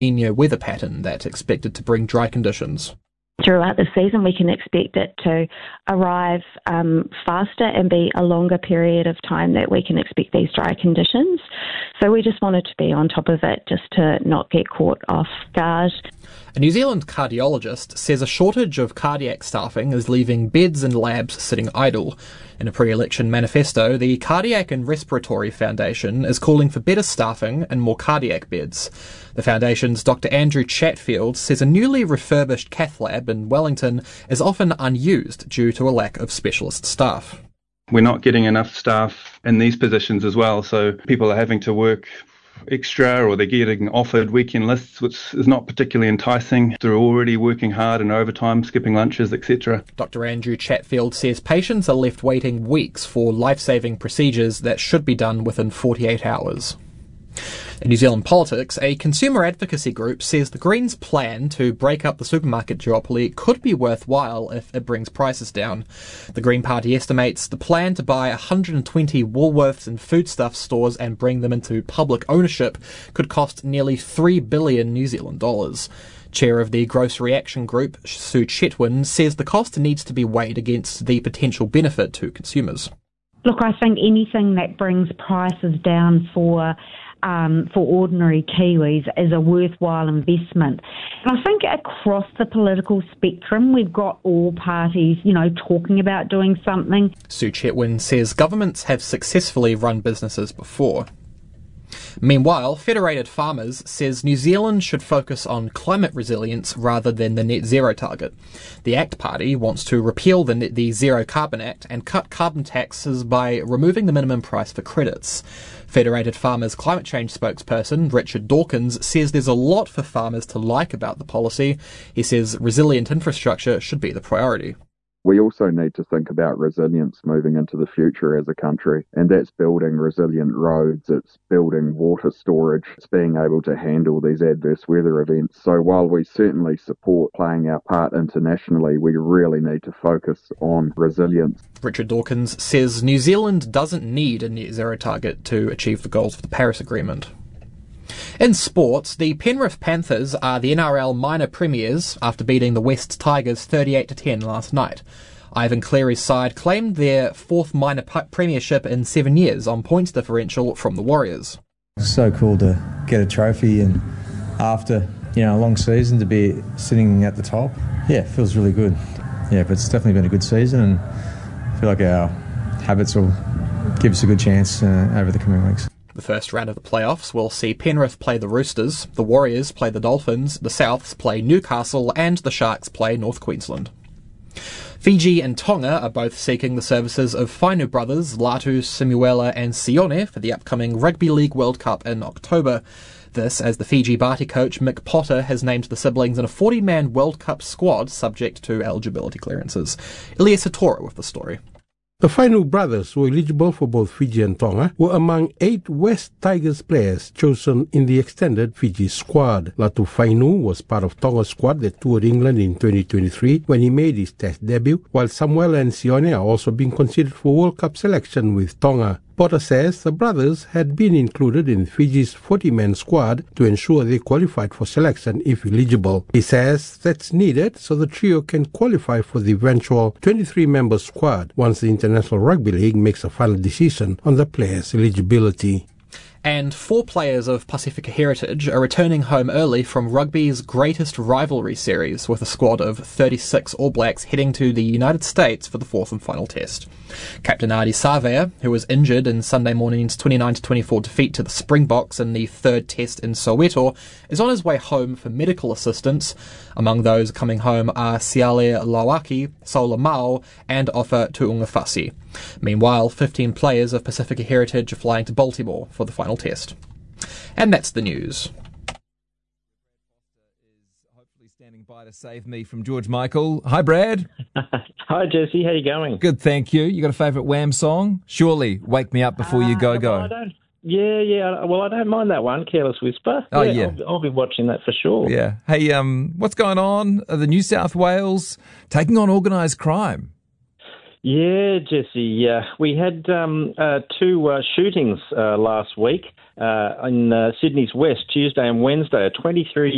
El Niño weather pattern that's expected to bring dry conditions. Throughout the season, we can expect it to arrive faster and be a longer period of time that we can expect these dry conditions. So we just wanted to be on top of it just to not get caught off guard. A New Zealand cardiologist says a shortage of cardiac staffing is leaving beds and labs sitting idle. In a pre-election manifesto, the Cardiac and Respiratory Foundation is calling for better staffing and more cardiac beds. The foundation's Dr. Andrew Chatfield says a newly refurbished cath lab in Wellington is often unused due to a lack of specialist staff. We're not getting enough staff in these positions as well, so people are having to work extra or they're getting offered weekend lists, which is not particularly enticing. They're already working hard in overtime, skipping lunches, etc. Dr. Andrew Chatfield says patients are left waiting weeks for life-saving procedures that should be done within 48 hours. In New Zealand politics, a consumer advocacy group says the Greens' plan to break up the supermarket duopoly could be worthwhile if it brings prices down. The Green Party estimates the plan to buy 120 Woolworths and Foodstuffs stores and bring them into public ownership could cost nearly 3 billion New Zealand dollars. Chair of the Grocery Action Group, Sue Chetwynd, says the cost needs to be weighed against the potential benefit to consumers. Look, I think anything that brings prices down for ordinary Kiwis is a worthwhile investment. And I think across the political spectrum, we've got all parties, talking about doing something. Sue Chetwynd says governments have successfully run businesses before. Meanwhile, Federated Farmers says New Zealand should focus on climate resilience rather than the net zero target. The ACT Party wants to repeal the Zero Carbon Act and cut carbon taxes by removing the minimum price for credits. Federated Farmers climate change spokesperson Richard Dawkins says there's a lot for farmers to like about the policy. He says resilient infrastructure should be the priority. We also need to think about resilience moving into the future as a country, and that's building resilient roads, it's building water storage, it's being able to handle these adverse weather events. So while we certainly support playing our part internationally, we really need to focus on resilience. Richard Dawkins says New Zealand doesn't need a net zero target to achieve the goals of the Paris Agreement. In sports, the Penrith Panthers are the NRL minor premiers after beating the West Tigers 38-10 last night. Ivan Cleary's side claimed their fourth minor premiership in 7 years on points differential from the Warriors. It's so cool to get a trophy and after a long season to be sitting at the top. Yeah, it feels really good. Yeah, but it's definitely been a good season and I feel like our habits will give us a good chance over the coming weeks. The first round of the playoffs will see Penrith play the Roosters, the Warriors play the Dolphins, the Souths play Newcastle and the Sharks play North Queensland. Fiji and Tonga are both seeking the services of Whainu brothers Latu, Simuela and Sione for the upcoming Rugby League World Cup in October. This as the Fiji Bati coach Mick Potter has named the siblings in a 40-man World Cup squad subject to eligibility clearances. Elias Satora with the story. The Whainu brothers, who were eligible for both Fiji and Tonga, were among 8 West Tigers players chosen in the extended Fiji squad. Latu Whainu was part of Tonga's squad that toured England in 2023 when he made his Test debut, while Samuel and Sione are also being considered for World Cup selection with Tonga. Potter says the brothers had been included in Fiji's 40-man squad to ensure they qualified for selection if eligible. He says that's needed so the trio can qualify for the eventual 23-member squad once the International Rugby League makes a final decision on the players' eligibility. And 4 players of Pacifica heritage are returning home early from rugby's greatest rivalry series with a squad of 36 All Blacks heading to the United States for the 4th and final test. Captain Ardie Savea, who was injured in Sunday morning's 29-24 defeat to the Springboks in the 3rd test in Soweto, is on his way home for medical assistance. Among those coming home are Siale Lauaki, Saula Mao and Ofa Tu'ungafasi. Meanwhile, 15 players of Pacifica heritage are flying to Baltimore for the final test. And that's the news. Hopefully standing by to save me from George Michael. Hi, Brad. Hi, Jesse. How you going? Good, thank you. You got a favourite Wham song? Surely, Wake Me Up Before You Go Go. Yeah. Well, I don't mind that one, Careless Whisper. Oh, yeah. I'll be watching that for sure. Yeah. Hey, what's going on? Are the New South Wales taking on organised crime? Yeah, Jesse. We had 2 shootings last week in Sydney's West, Tuesday and Wednesday. A 23